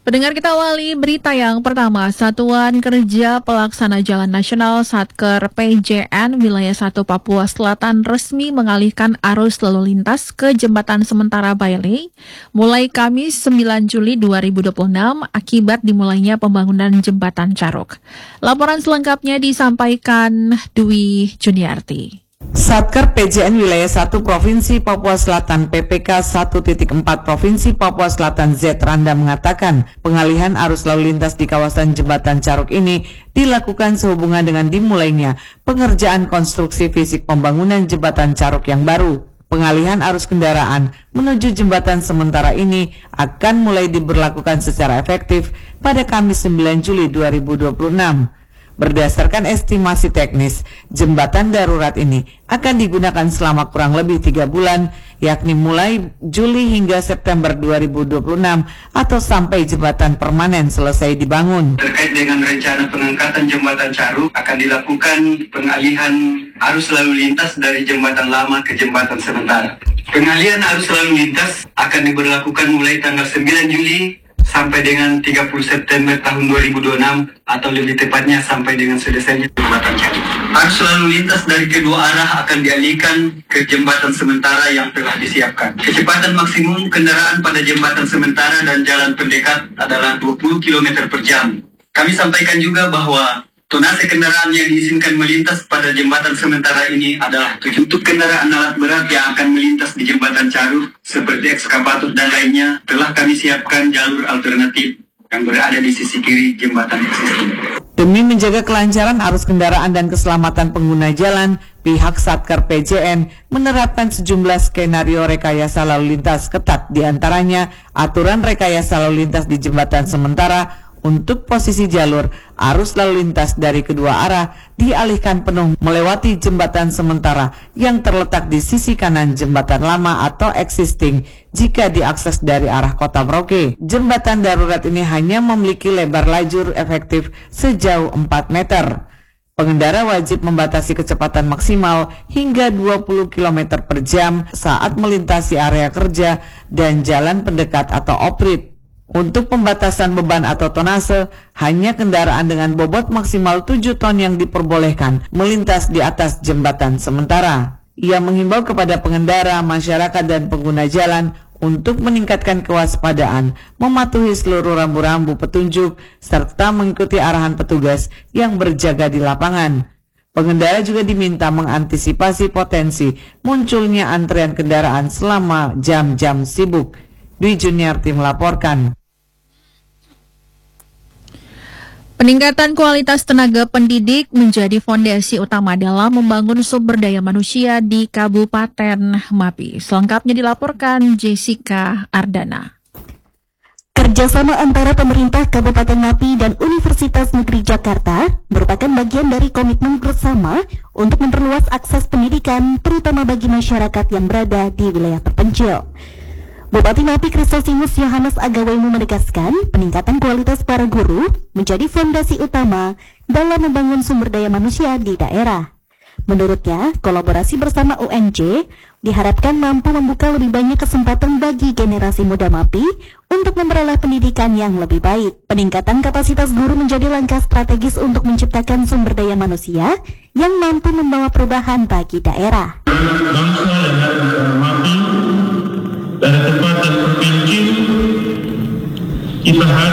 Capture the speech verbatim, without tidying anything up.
Pendengar, kita awali berita yang pertama. Satuan Kerja Pelaksana Jalan Nasional Satker P J N Wilayah satu Papua Selatan resmi mengalihkan arus lalu lintas ke Jembatan Sementara Bailey mulai Kamis sembilan Juli dua ribu dua puluh enam akibat dimulainya pembangunan Jembatan Caruk. Laporan selengkapnya disampaikan Dwi Juniarti. Satker P J N Wilayah satu Provinsi Papua Selatan P P K satu titik empat Provinsi Papua Selatan Z Randa mengatakan pengalihan arus lalu lintas di kawasan Jembatan Caruk ini dilakukan sehubungan dengan dimulainya pengerjaan konstruksi fisik pembangunan Jembatan Caruk yang baru. Pengalihan arus kendaraan menuju jembatan sementara ini akan mulai diberlakukan secara efektif pada Kamis sembilan Juli dua ribu dua puluh enam. Berdasarkan estimasi teknis, jembatan darurat ini akan digunakan selama kurang lebih tiga bulan, yakni mulai Juli hingga September dua ribu dua puluh enam atau sampai jembatan permanen selesai dibangun. Terkait dengan rencana pengangkatan jembatan Caruk, akan dilakukan pengalihan arus lalu lintas dari jembatan lama ke jembatan sementara. Pengalihan arus lalu lintas akan diberlakukan mulai tanggal sembilan Juli sampai dengan tiga puluh September tahun dua ribu dua puluh enam atau lebih tepatnya sampai dengan selesainya jembatan Caruk. Arus lalu lintas dari kedua arah akan dialihkan ke jembatan sementara yang telah disiapkan. Kecepatan maksimum kendaraan pada jembatan sementara dan jalan pendekat adalah dua puluh kilometer per jam. Kami sampaikan juga bahwa tonase kendaraan yang diizinkan melintas pada jembatan sementara ini adalah tujuh untuk kendaraan alat berat yang akan melintas di jembatan Caruk seperti ekskavator dan lainnya. Telah kami siapkan jalur alternatif yang berada di sisi kiri jembatan existing. Demi menjaga kelancaran arus kendaraan dan keselamatan pengguna jalan, pihak Satker P J N menerapkan sejumlah skenario rekayasa lalu lintas ketat, diantaranya aturan rekayasa lalu lintas di jembatan sementara. Untuk posisi jalur, arus lalu lintas dari kedua arah dialihkan penuh melewati jembatan sementara yang terletak di sisi kanan jembatan lama atau existing jika diakses dari arah Kota Merauke. Jembatan darurat ini hanya memiliki lebar lajur efektif sejauh empat meter. Pengendara wajib membatasi kecepatan maksimal hingga dua puluh kilometer per jam saat melintasi area kerja dan jalan pendekat atau off-road. Untuk pembatasan beban atau tonase, hanya kendaraan dengan bobot maksimal tujuh ton yang diperbolehkan melintas di atas jembatan sementara. Ia menghimbau kepada pengendara, masyarakat dan pengguna jalan untuk meningkatkan kewaspadaan, mematuhi seluruh rambu-rambu petunjuk, serta mengikuti arahan petugas yang berjaga di lapangan. Pengendara juga diminta mengantisipasi potensi munculnya antrean kendaraan selama jam-jam sibuk. Dwi Juniarti melaporkan. Peningkatan kualitas tenaga pendidik menjadi fondasi utama dalam membangun sumber daya manusia di Kabupaten Mapi. Selengkapnya dilaporkan Jessica Ardana. Kerjasama antara pemerintah Kabupaten Mapi dan Universitas Negeri Jakarta merupakan bagian dari komitmen bersama untuk memperluas akses pendidikan, terutama bagi masyarakat yang berada di wilayah terpencil. Bupati Mapi Kristosimus Yohanes Agawemu menegaskan peningkatan kualitas para guru menjadi fondasi utama dalam membangun sumber daya manusia di daerah. Menurutnya, kolaborasi bersama U N J diharapkan mampu membuka lebih banyak kesempatan bagi generasi muda Mapi untuk memperoleh pendidikan yang lebih baik. Peningkatan kapasitas guru menjadi langkah strategis untuk menciptakan sumber daya manusia yang mampu membawa perubahan bagi daerah. Bangsa dan Mapi dari tempat yang terpencil, kita harus